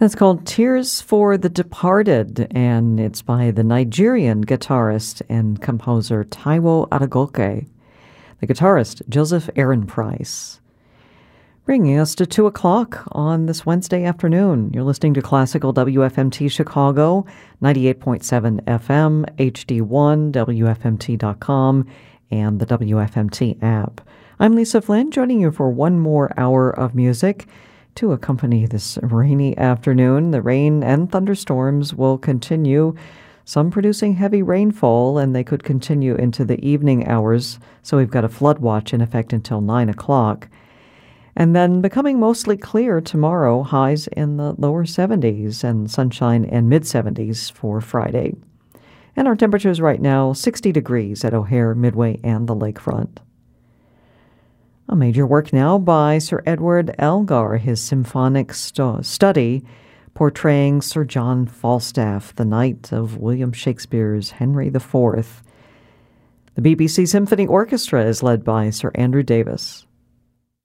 That's called Tears for the Departed, and it's by the Nigerian guitarist and composer Taiwo Adegoke, the guitarist Joseph Aaron Price. Bringing us to 2 o'clock on this Wednesday afternoon. You're listening to Classical WFMT Chicago, 98.7 FM, HD1, WFMT.com, and the WFMT app. I'm Lisa Flynn, joining you for one more hour of music to accompany this rainy afternoon. The rain and thunderstorms will continue, some producing heavy rainfall, and they could continue into the evening hours, so we've got a flood watch in effect until 9 o'clock. And then becoming mostly clear tomorrow, highs in the lower 70s and sunshine in mid-70s for Friday. And our temperatures right now, 60 degrees at O'Hare, Midway, and the lakefront. A major work now by Sir Edward Elgar, his symphonic study portraying Sir John Falstaff, the knight of William Shakespeare's Henry IV. The BBC Symphony Orchestra is led by Sir Andrew Davis.